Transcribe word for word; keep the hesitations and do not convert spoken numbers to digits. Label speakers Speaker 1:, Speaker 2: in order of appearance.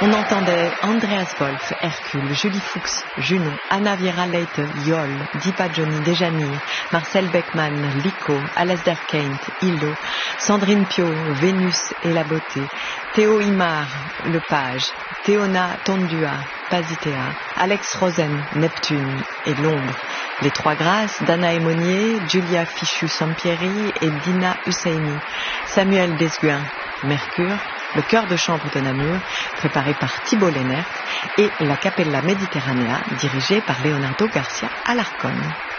Speaker 1: On entendait Andreas Wolf, Hercule, Julie Fuchs, Juno, Anna Viera Leite, Yol, Deepa Johnny, Dejanir, Marcel Beckman, Lico, Alasdair Kent, Hilo, Sandrine Pio, Vénus et la beauté, Théo Imar, Le Page, Théona Tondua, Pasitea, Alex Rosen, Neptune et l'ombre, les trois grâces, Dana Emonier, Julia Fichu-Sampieri et Dina Husseini, Samuel Desguin, Mercure, le chœur de chambre de Namur, préparé par Thibault Lénert, et la Capella Mediterranea, dirigée par Leonardo Garcia Alarcón.